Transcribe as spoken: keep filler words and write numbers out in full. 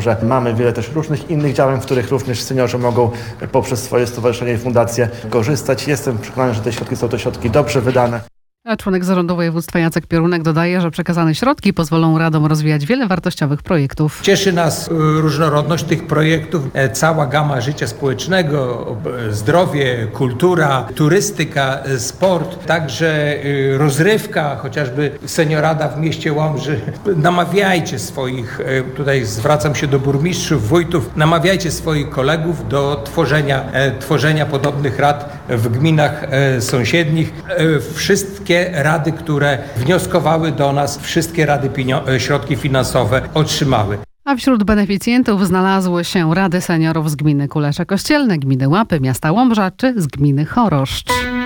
Łomże. Mamy wiele też różnych innych działań, w których również seniorzy mogą poprzez swoje stowarzyszenie i fundacje korzystać. Jestem przekonany, że te środki są to środki dobrze wydane. A członek zarządu województwa Jacek Piorunek dodaje, że przekazane środki pozwolą radom rozwijać wiele wartościowych projektów. Cieszy nas różnorodność tych projektów, cała gama życia społecznego, zdrowie, kultura, turystyka, sport, także rozrywka, chociażby Seniorada w mieście Łomży. Namawiajcie swoich, tutaj zwracam się do burmistrzów, wójtów, namawiajcie swoich kolegów do tworzenia, tworzenia podobnych rad w gminach sąsiednich. Wszystkie rady, które wnioskowały do nas, wszystkie rady pienio- środki finansowe otrzymały. A wśród beneficjentów znalazły się rady seniorów z gminy Kulesze Kościelne, gminy Łapy, miasta Łomża czy z gminy Choroszcz.